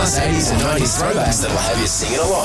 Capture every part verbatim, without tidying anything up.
plus eighties and nineties throwbacks that'll have you singing along.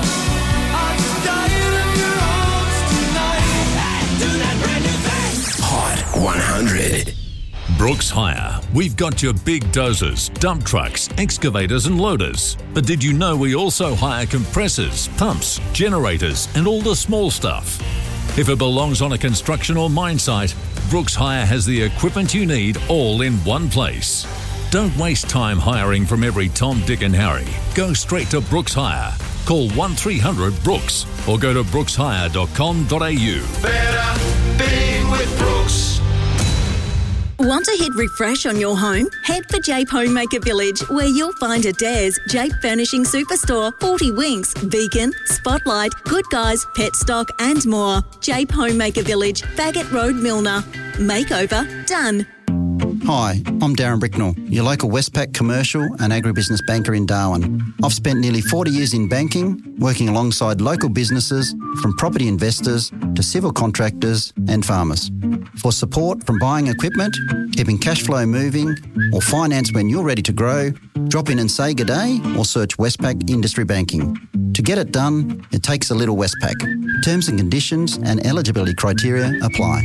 Hot one hundred. Brooks Hire. We've got your big dozers, dump trucks, excavators and loaders. But did you know we also hire compressors, pumps, generators and all the small stuff? If it belongs on a construction or mine site, Brooks Hire has the equipment you need all in one place. Don't waste time hiring from every Tom, Dick and Harry. Go straight to Brooks Hire. Call one three hundred Brooks or go to brooks hire dot com dot a u. Better being with Brooks. Want to hit refresh on your home? Head for Jape Homemaker Village, where you'll find Adairs, Jape Furnishing Superstore, forty Winks, Beacon, Spotlight, Good Guys, Pet Stock and more. Jape Homemaker Village, Faggot Road, Milner. Makeover done. Hi, I'm Darren Bricknell, your local Westpac commercial and agribusiness banker in Darwin. I've spent nearly forty years in banking, working alongside local businesses, from property investors to civil contractors and farmers. For support from buying equipment, keeping cash flow moving, or finance when you're ready to grow, drop in and say good day or search Westpac Industry Banking. To get it done, it takes a little Westpac. Terms and conditions and eligibility criteria apply.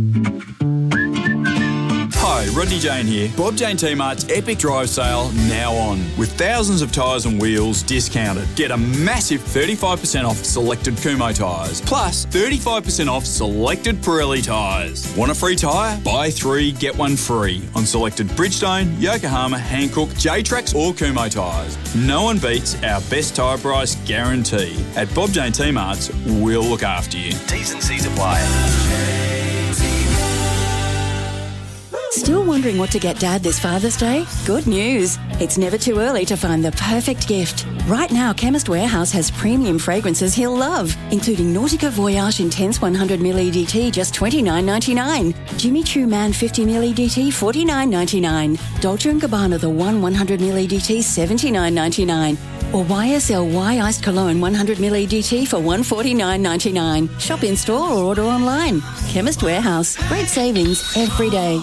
Hi, Rodney Jane here. Bob Jane T-Mart's Epic Drive Sale now on. With thousands of tyres and wheels discounted. Get a massive thirty-five percent off selected Kumho tyres. Plus thirty-five percent off selected Pirelli tyres. Want a free tyre? Buy three, get one free. On selected Bridgestone, Yokohama, Hankook, J-Trax or Kumho tyres. No one beats our best tyre price guarantee. At Bob Jane T-Mart's, we'll look after you. T's and C's apply. Still wondering what to get Dad this Father's Day? Good news. It's never too early to find the perfect gift. Right now, Chemist Warehouse has premium fragrances he'll love, including Nautica Voyage Intense one hundred milliliter E D T, just twenty-nine ninety-nine. Jimmy Choo Man fifty milliliter E D T, forty-nine ninety-nine. Dolce and Gabbana The One one hundred milliliter E D T, seventy-nine ninety-nine. Or Y S L Y Iced Cologne one hundred milliliter E D T for one hundred forty-nine ninety-nine. Shop in store or order online. Chemist Warehouse. Great savings every day.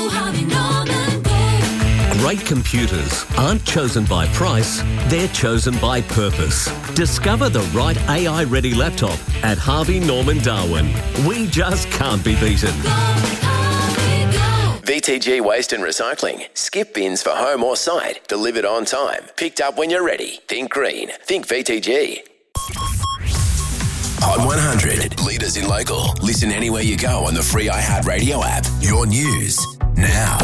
Great computers aren't chosen by price, they're chosen by purpose. Discover the right A I-ready laptop at Harvey Norman Darwin. We just can't be beaten. V T G Waste and Recycling. Skip bins for home or site. Delivered on time. Picked up when you're ready. Think green. Think V T G. Hot one hundred. Leaders in local. Listen anywhere you go on the free iHeartRadio app. Your news now.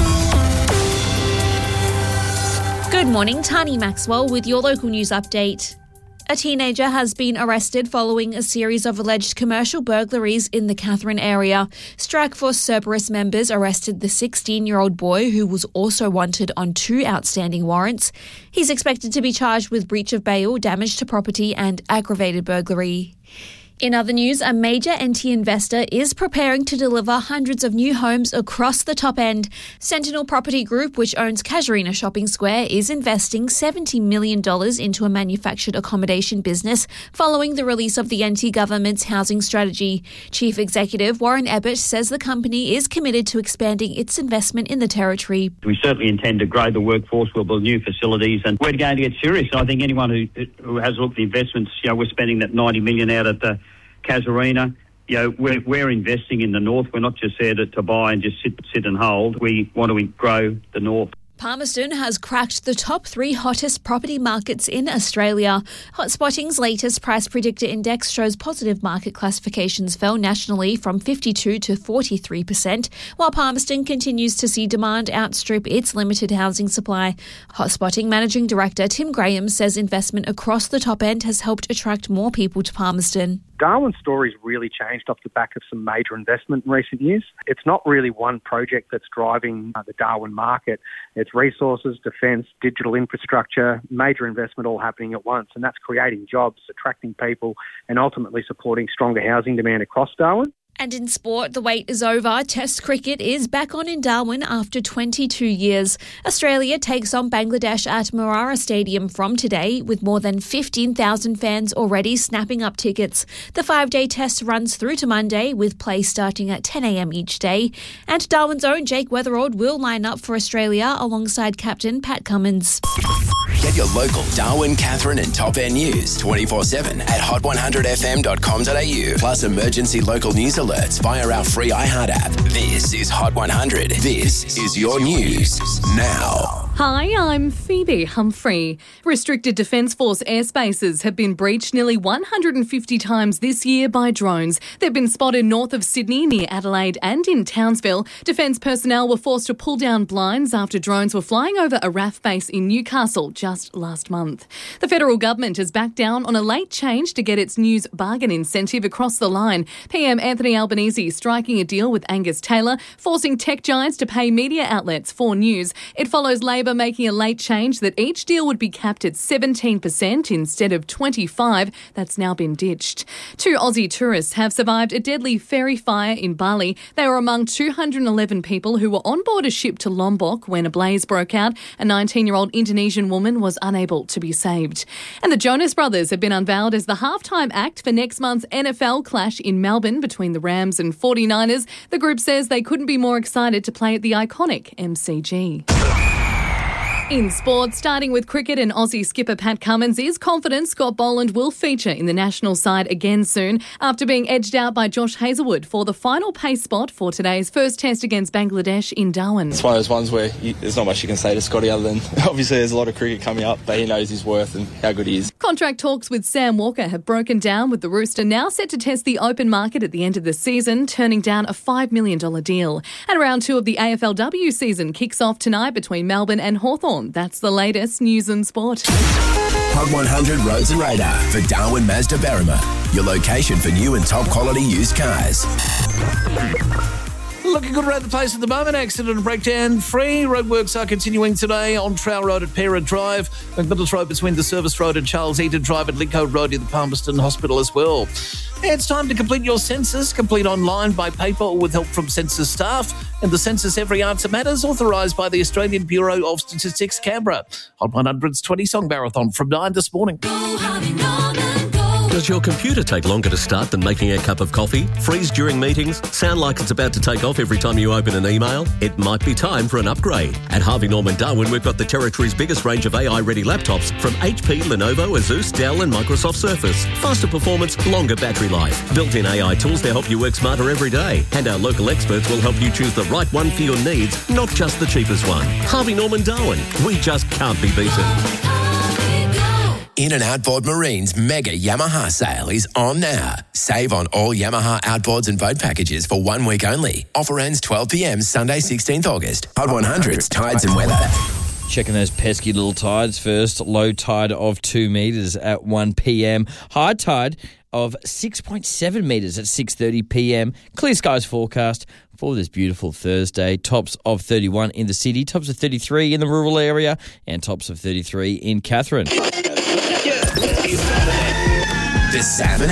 Good morning, Tani Maxwell with your local news update. A teenager has been arrested following a series of alleged commercial burglaries in the Katherine area. Strikeforce Cerberus members arrested the sixteen-year-old boy who was also wanted on two outstanding warrants. He's expected to be charged with breach of bail, damage to property and aggravated burglary. In other news, a major N T investor is preparing to deliver hundreds of new homes across the top end. Sentinel Property Group, which owns Casuarina Shopping Square, is investing seventy million dollars into a manufactured accommodation business following the release of the N T government's housing strategy. Chief Executive Warren Ebbett says the company is committed to expanding its investment in the territory. We certainly intend to grow the workforce. We'll build new facilities and we're going to get serious. I think anyone who, who has looked at the investments, you know, we're spending that ninety million dollars out at the Casuarina. You know, we're, we're investing in the north. We're not just there to, to buy and just sit, sit and hold. We want to grow the north. Palmerston has cracked the top three hottest property markets in Australia. Hotspotting's latest price predictor index shows positive market classifications fell nationally from fifty-two to forty-three percent, while Palmerston continues to see demand outstrip its limited housing supply. Hotspotting Managing Director Tim Graham says investment across the top end has helped attract more people to Palmerston. Darwin's story's really changed off the back of some major investment in recent years. It's not really one project that's driving uh, the Darwin market. It's resources, defence, digital infrastructure, major investment all happening at once, and that's creating jobs, attracting people, and ultimately supporting stronger housing demand across Darwin. And in sport, the wait is over. Test cricket is back on in Darwin after twenty-two years. Australia takes on Bangladesh at Marara Stadium from today, with more than fifteen thousand fans already snapping up tickets. The five-day test runs through to Monday, with play starting at ten a.m. each day. And Darwin's own Jake Weatherald will line up for Australia alongside captain Pat Cummins. Get your local Darwin, Katherine and Top End news twenty-four seven at hot one hundred f m dot com dot a u. Plus emergency local news alerts via our free iHeart app. This is Hot one hundred. This is your news now. Hi, I'm Phoebe Humphrey. Restricted Defence Force airspaces have been breached nearly one hundred fifty times this year by drones. They've been spotted north of Sydney, near Adelaide and in Townsville. Defence personnel were forced to pull down blinds after drones were flying over a R A F base in Newcastle just last month. The federal government has backed down on a late change to get its news bargain incentive across the line. P M Anthony Albanese striking a deal with Angus Taylor, forcing tech giants to pay media outlets for news. It follows Labor making a late change that each deal would be capped at seventeen percent instead of twenty-five. That's now been ditched. Two Aussie tourists have survived a deadly ferry fire in Bali. They were among two hundred eleven people who were on board a ship to Lombok when a blaze broke out. A nineteen-year-old Indonesian woman was unable to be saved. And the Jonas Brothers have been unveiled as the halftime act for next month's N F L clash in Melbourne between the Rams and forty-niners. The group says they couldn't be more excited to play at the iconic M C G. In sport, starting with cricket, and Aussie skipper Pat Cummins is confident Scott Boland will feature in the national side again soon after being edged out by Josh Hazlewood for the final pace spot for today's first test against Bangladesh in Darwin. It's one of those ones where you, there's not much you can say to Scotty other than obviously there's a lot of cricket coming up, but he knows his worth and how good he is. Contract talks with Sam Walker have broken down, with the Rooster now set to test the open market at the end of the season, turning down a five million dollars deal. And round two of the A F L W season kicks off tonight between Melbourne and Hawthorn. That's the latest news and sport. Hot one hundred Roads and Radar for Darwin Mazda Berrima, your location for new and top quality used cars. Looking good around the place at the moment. Accident and breakdown free. Roadworks are continuing today on Trowell Road at Pera Drive, McMillis Road between the Service Road and Charles Eaton Drive, at Lincoln Road near the Palmerston Hospital as well. It's time to complete your census. Complete online, by paper, or with help from census staff. And the Census Every Answer Matters, authorised by the Australian Bureau of Statistics, Canberra. Hot one hundred's twenty Song Marathon from nine this morning. Does your computer take longer to start than making a cup of coffee? Freeze during meetings? Sound like it's about to take off every time you open an email? It might be time for an upgrade. At Harvey Norman Darwin, we've got the territory's biggest range of A I-ready laptops from H P, Lenovo, Asus, Dell and Microsoft Surface. Faster performance, longer battery life. Built-in A I tools to help you work smarter every day. And our local experts will help you choose the right one for your needs, not just the cheapest one. Harvey Norman Darwin. We just can't be beaten. In and Outboard Marine's mega Yamaha sale is on now. Save on all Yamaha outboards and boat packages for one week only. Offer ends twelve p m Sunday, sixteenth August. Hot one hundred's tides and weather. Checking those pesky little tides first. Low tide of two metres at one p m. High tide of six point seven metres at six thirty p m. Clear skies forecast for this beautiful Thursday. Tops of thirty-one in the city, tops of thirty-three in the rural area, and tops of thirty-three in Katherine. The Salmon